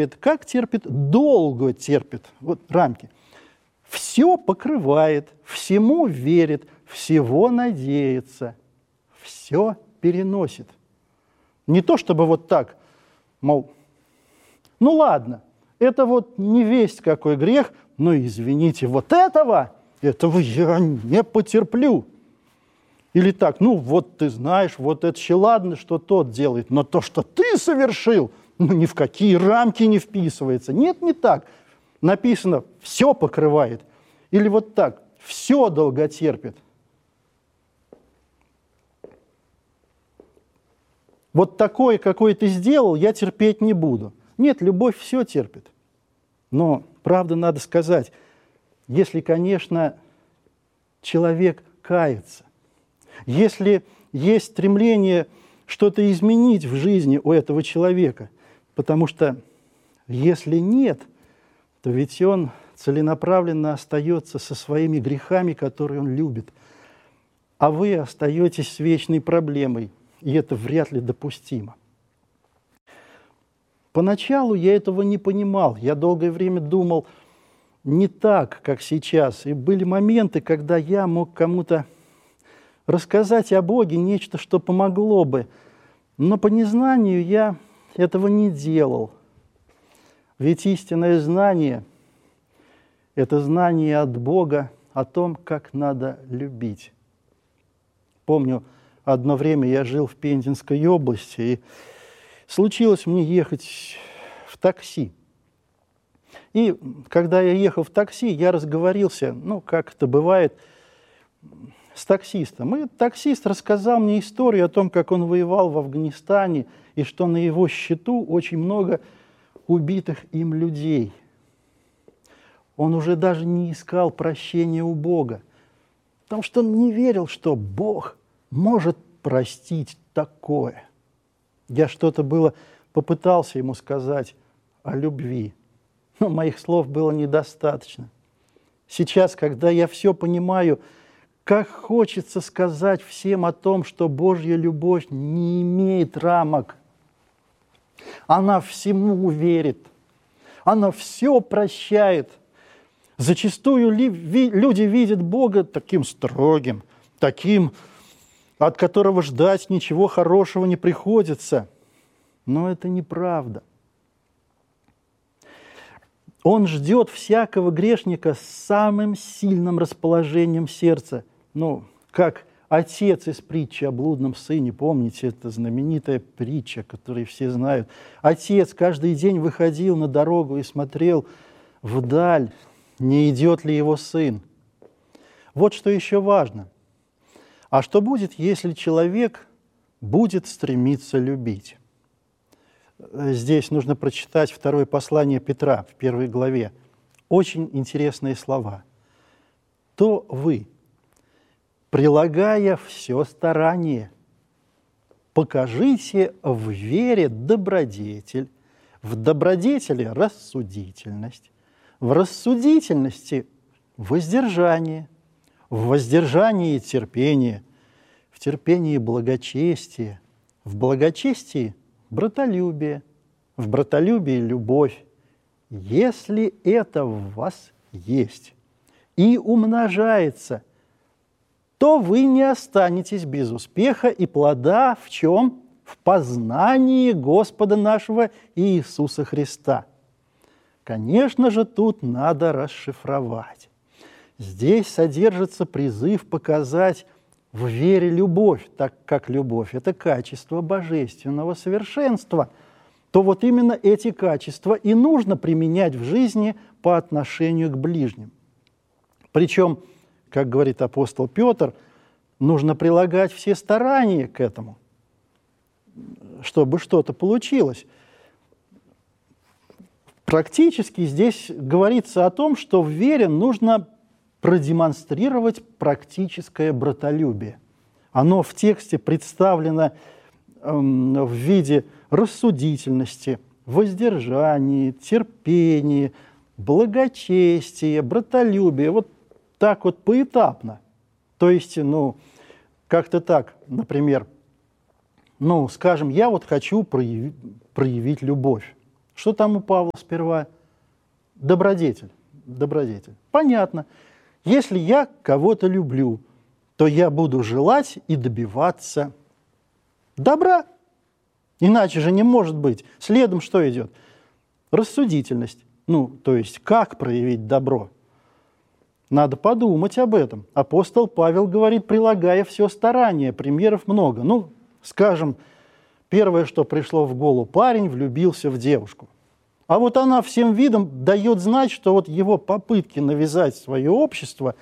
терпит, как терпит, долго терпит, вот рамки. Все покрывает, всему верит, всего надеется, все переносит. Не то чтобы вот так, мол, ну ладно, это вот не весть какой грех, но извините, вот этого я не потерплю. Или так, ну вот ты знаешь, вот это еще ладно, что тот делает, но то, что ты совершил, ну ни в какие рамки не вписывается. Нет, не так. Написано, все покрывает. Или вот так, все долготерпит. Вот такое, какое ты сделал, я терпеть не буду. Нет, любовь все терпит. Но, правда, надо сказать, если, конечно, человек кается, если есть стремление что-то изменить в жизни у этого человека, потому что если нет, то ведь он целенаправленно остается со своими грехами, которые он любит, а вы остаетесь с вечной проблемой, и это вряд ли допустимо. Поначалу я этого не понимал, я долгое время думал не так, как сейчас, и были моменты, когда я мог кому-то рассказать о Боге нечто, что помогло бы, но по незнанию я этого не делал. Ведь истинное знание – это знание от Бога о том, как надо любить. Помню, одно время я жил в Пензенской области, и случилось мне ехать в такси. И когда я ехал в такси, я разговорился, ну, как это бывает, с таксистом. И таксист рассказал мне историю о том, как он воевал в Афганистане, и что на его счету очень много убитых им людей. Он уже даже не искал прощения у Бога, потому что он не верил, что Бог может простить такое. Я что-то было попытался ему сказать о любви, но моих слов было недостаточно. Сейчас, когда я все понимаю, как хочется сказать всем о том, что Божья любовь не имеет рамок. Она всему верит, она все прощает. Зачастую люди видят Бога таким строгим, таким, от которого ждать ничего хорошего не приходится. Но это неправда. Он ждет всякого грешника с самым сильным расположением сердца. Ну, как отец из притчи о блудном сыне, помните, это знаменитая притча, которую все знают. Отец каждый день выходил на дорогу и смотрел вдаль, не идет ли его сын. Вот что еще важно. А что будет, если человек будет стремиться любить? Здесь нужно прочитать второе послание Петра в 1 главе. Очень интересные слова. «То вы, прилагая все старание, покажите в вере добродетель, в добродетели рассудительность, в рассудительности воздержание, в воздержании терпение, в терпении благочестие, в благочестии братолюбие, в братолюбии любовь. Если это в вас есть и умножается, то вы не останетесь без успеха и плода в чем? В познании Господа нашего Иисуса Христа». Конечно же, тут надо расшифровать. Здесь содержится призыв показать в вере любовь, так как любовь – это качество божественного совершенства, то вот именно эти качества и нужно применять в жизни по отношению к ближним. Причем, как говорит апостол Петр, нужно прилагать все старания к этому, чтобы что-то получилось. Практически здесь говорится о том, что в вере нужно продемонстрировать практическое братолюбие. Оно в тексте представлено в виде рассудительности, воздержания, терпения, благочестия, братолюбия. Вот так вот поэтапно. То есть, как-то так, например, скажем, я вот хочу проявить любовь. Что там у Павла сперва? Добродетель. Добродетель. Понятно. Если я кого-то люблю, то я буду желать и добиваться добра. Иначе же не может быть. Следом что идет? Рассудительность. То есть как проявить добро? Надо подумать об этом. Апостол Павел говорит, прилагая все старание. Примеров много. Скажем, первое, что пришло в голову, парень влюбился в девушку. А вот она всем видом дает знать, что вот его попытки навязать свое общество,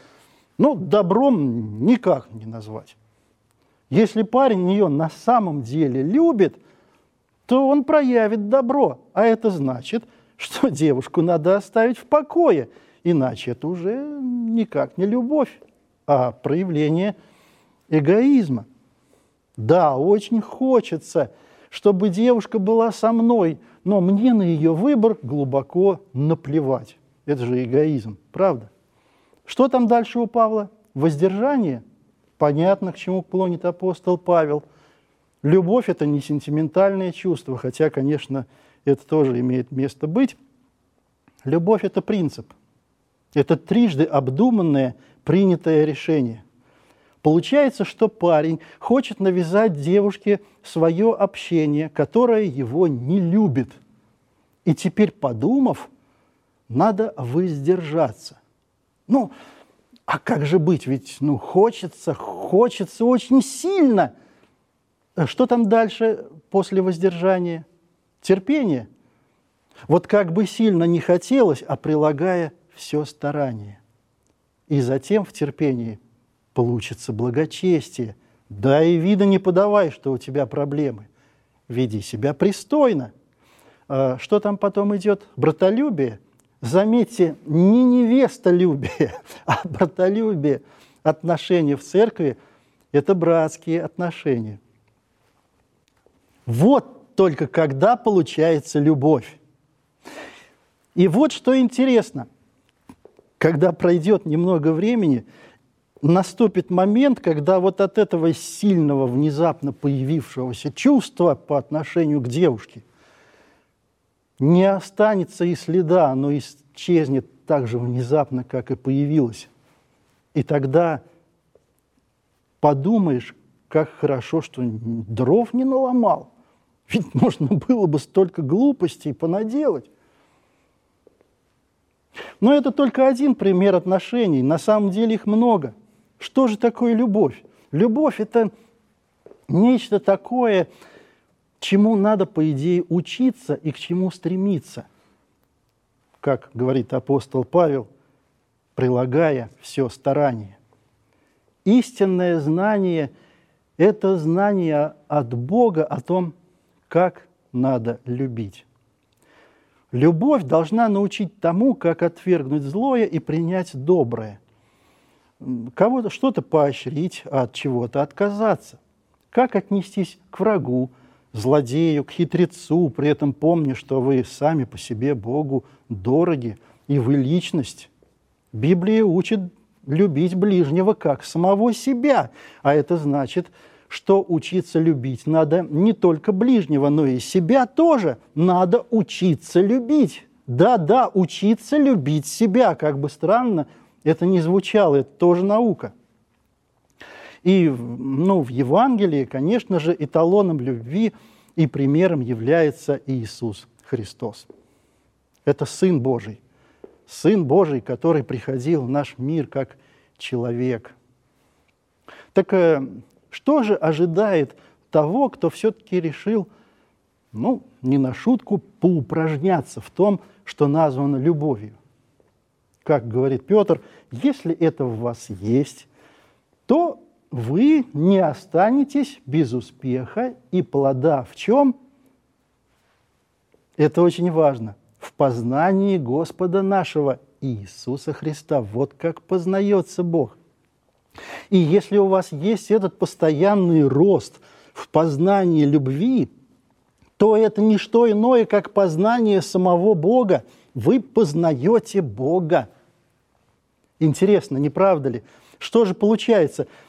добром никак не назвать. Если парень ее на самом деле любит, то он проявит добро. А это значит, что девушку надо оставить в покое. Иначе это уже никак не любовь, а проявление эгоизма. Да, очень хочется, чтобы девушка была со мной, но мне на ее выбор глубоко наплевать. Это же эгоизм, правда? Что там дальше у Павла? Воздержание? Понятно, к чему клонит апостол Павел. Любовь – это не сентиментальное чувство, хотя, конечно, это тоже имеет место быть. Любовь – это принцип. Это трижды обдуманное, принятое решение. Получается, что парень хочет навязать девушке свое общение, которое его не любит. И теперь, подумав, надо воздержаться. А как же быть? Ведь хочется очень сильно. Что там дальше после воздержания? Терпение. Вот как бы сильно не хотелось, а прилагая все старание. И затем в терпении получится благочестие. Да и вида не подавай, что у тебя проблемы. Веди себя пристойно. Что там потом идет? Братолюбие. Заметьте, не невестолюбие, а братолюбие. Отношения в церкви – это братские отношения. Вот только когда получается любовь. И вот что интересно. Когда пройдет немного времени, наступит момент, когда вот от этого сильного, внезапно появившегося чувства по отношению к девушке не останется и следа, оно исчезнет так же внезапно, как и появилось. И тогда подумаешь, как хорошо, что дров не наломал. Ведь можно было бы столько глупостей понаделать. Но это только один пример отношений. На самом деле их много. Что же такое любовь? Любовь – это нечто такое, чему надо, по идее, учиться и к чему стремиться. Как говорит апостол Павел, прилагая все старание. Истинное знание – это знание от Бога о том, как надо любить. Любовь должна научить тому, как отвергнуть злое и принять доброе. Кого-то что-то поощрить, а от чего-то отказаться. Как отнестись к врагу, злодею, к хитрецу, при этом помня, что вы сами по себе Богу дороги, и вы личность. Библия учит любить ближнего как самого себя, а это значит, что учиться любить надо не только ближнего, но и себя тоже. Надо учиться любить. Да, учиться любить себя. Как бы странно это ни звучало, это тоже наука. И в Евангелии, конечно же, эталоном любви и примером является Иисус Христос. Это Сын Божий. Сын Божий, который приходил в наш мир как человек. Так что же ожидает того, кто все-таки решил, не на шутку, поупражняться в том, что названо любовью? Как говорит Петр, если это в вас есть, то вы не останетесь без успеха и плода в чем? Это очень важно. В познании Господа нашего Иисуса Христа. Вот как познается Бог. И если у вас есть этот постоянный рост в познании любви, то это не что иное, как познание самого Бога. Вы познаете Бога. Интересно, не правда ли? Что же получается?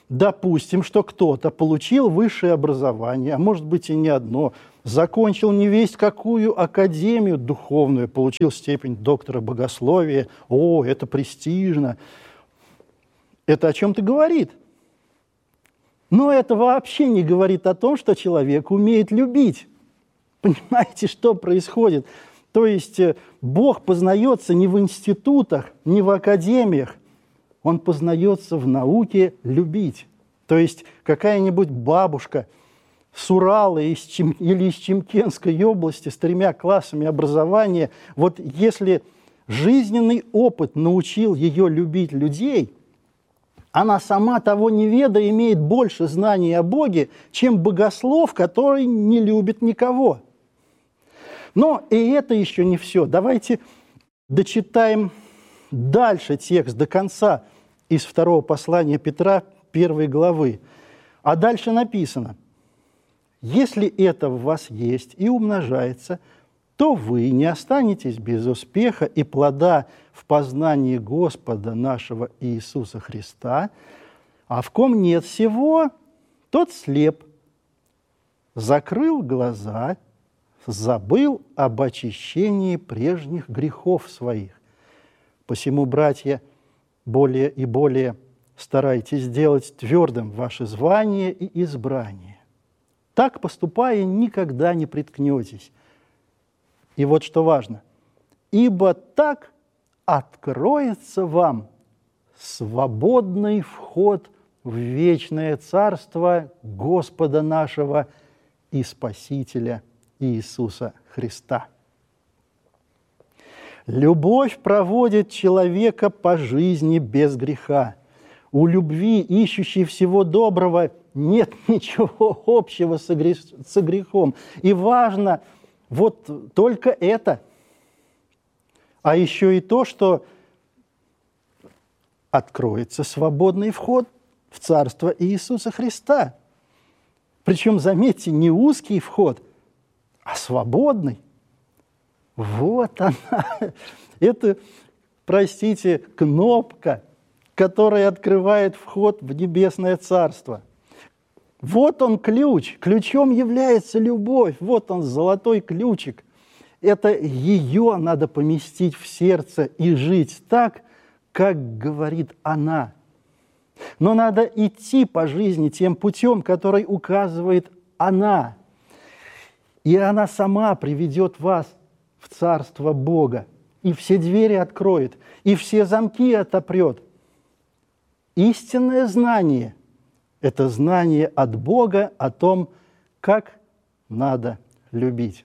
допустим, что кто-то получил высшее образование, а может быть и не одно, закончил невесть какую академию духовную, получил степень доктора богословия. О, это престижно. Это о чем-то говорит. Но это вообще не говорит о том, что человек умеет любить. Понимаете, что происходит? То есть Бог познается не в институтах, не в академиях. Он познается в науке любить. То есть какая-нибудь бабушка с Урала или из Чемкенской области с 3 классами образования, вот если жизненный опыт научил ее любить людей, она сама того не ведая имеет больше знаний о Боге, чем богослов, который не любит никого. Но и это еще не все. Давайте дочитаем дальше текст до конца из 2 послания Петра, 1 главы. А дальше написано: «Если это в вас есть и умножается, то вы не останетесь без успеха и плода в познании Господа нашего Иисуса Христа, а в ком нет всего, тот слеп, закрыл глаза, забыл об очищении прежних грехов своих. Посему, братья, более и более старайтесь сделать твердым ваше звание и избрание. Так, поступая, никогда не приткнетесь. И вот что важно. Ибо так откроется вам свободный вход в вечное царство Господа нашего и Спасителя Иисуса Христа». Любовь проводит человека по жизни без греха. У любви, ищущей всего доброго, нет ничего общего со грехом. И важно вот только это. А еще и то, что откроется свободный вход в Царство Иисуса Христа. Причем, заметьте, не узкий вход, а свободный. Вот она. Это, простите, кнопка, которая открывает вход в небесное царство. Вот он ключ. Ключом является любовь. Вот он, золотой ключик. Это ее надо поместить в сердце и жить так, как говорит она. Но надо идти по жизни тем путем, который указывает она. И она сама приведет вас в царство Бога, и все двери откроет, и все замки отопрет. Истинное знание – это знание от Бога о том, как надо любить.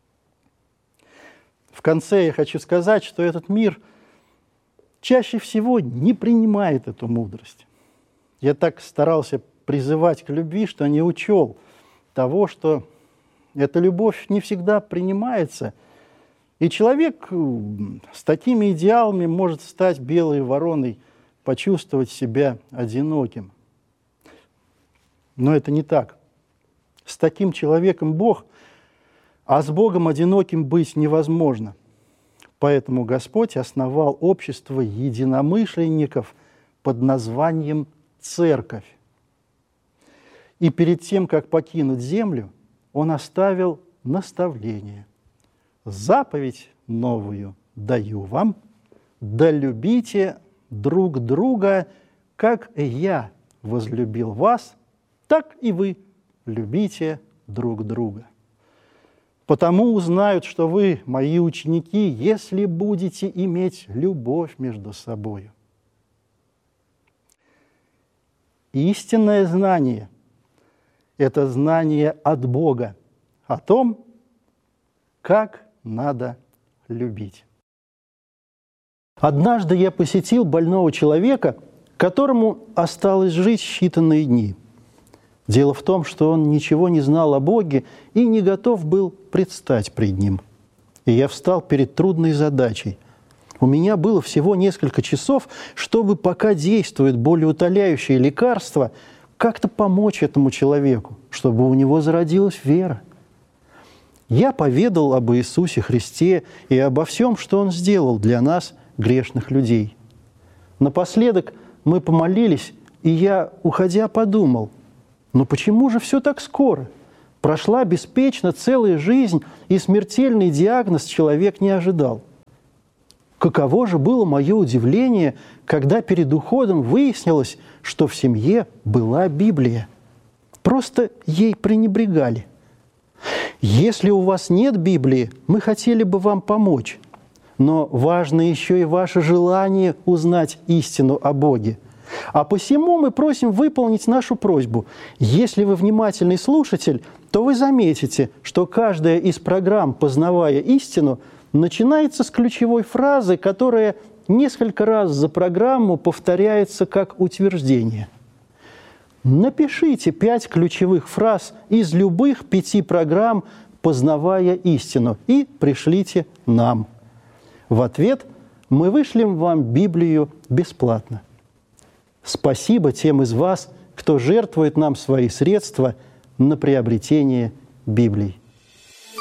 В конце я хочу сказать, что этот мир чаще всего не принимает эту мудрость. Я так старался призывать к любви, что не учел того, что эта любовь не всегда принимается. И человек с такими идеалами может стать белой вороной, почувствовать себя одиноким. Но это не так. С таким человеком Бог, а с Богом одиноким быть невозможно. Поэтому Господь основал общество единомышленников под названием «Церковь». И перед тем, как покинуть землю, Он оставил наставление. «Заповедь новую даю вам, да любите друг друга, как я возлюбил вас, так и вы любите друг друга. Потому узнают, что вы мои ученики, если будете иметь любовь между собою». Истинное знание – это знание от Бога о том, как надо любить. Однажды я посетил больного человека, которому осталось жить считанные дни. Дело в том, что он ничего не знал о Боге и не готов был предстать пред Ним. И я встал перед трудной задачей. У меня было всего несколько часов, чтобы, пока действует болеутоляющее лекарство, как-то помочь этому человеку, чтобы у него зародилась вера. Я поведал об Иисусе Христе и обо всем, что Он сделал для нас, грешных людей. Напоследок мы помолились, И я, уходя, подумал, но почему же все так скоро? Прошла беспечно целая жизнь, и смертельный диагноз человек не ожидал. Каково же было мое удивление, когда перед уходом выяснилось, что в семье была Библия. Просто ей пренебрегали. Если у вас нет Библии, мы хотели бы вам помочь. Но важно еще и ваше желание узнать истину о Боге. А посему мы просим выполнить нашу просьбу. Если вы внимательный слушатель, то вы заметите, что каждая из программ «Познавая истину» начинается с ключевой фразы, которая несколько раз за программу повторяется как утверждение. Напишите 5 ключевых фраз из любых 5 программ «Познавая истину» и пришлите нам. В ответ мы вышлем вам Библию бесплатно. Спасибо тем из вас, кто жертвует нам свои средства на приобретение Библии.